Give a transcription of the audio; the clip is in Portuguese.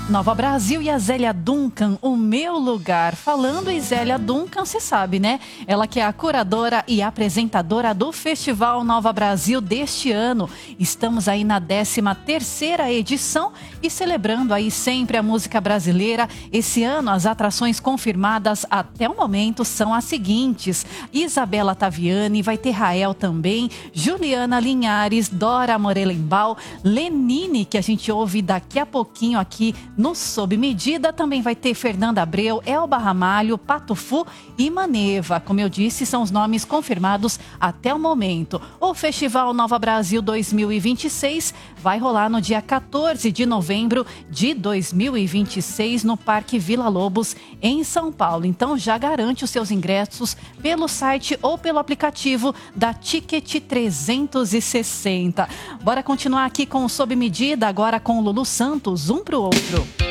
Nova Brasil e a Zélia Duncan, O Meu Lugar. Falando em Zélia Duncan, você sabe, né? Ela que é a curadora e apresentadora do Festival Nova Brasil deste ano. Estamos aí na 13ª edição e celebrando aí sempre a música brasileira. Esse ano as atrações confirmadas até o momento são as seguintes: Isabela Taviani, vai ter Rael também, Juliana Linhares, Dora Morelenbaum, Lenine, que a gente ouve daqui a pouquinho aqui no Sob Medida. Também vai ter Fernanda Abreu, Elba Ramalho, Pato Fu e Maneva. Como eu disse, são os nomes confirmados até o momento. O Festival Nova Brasil 2026 vai rolar no dia 14 de novembro de 2026 no Parque Vila Lobos, em São Paulo. Então já garante os seus ingressos pelo site ou pelo aplicativo da Ticket 360. Bora continuar aqui com o Sob Medida, agora com o Lulu Santos, Um Pro Outro.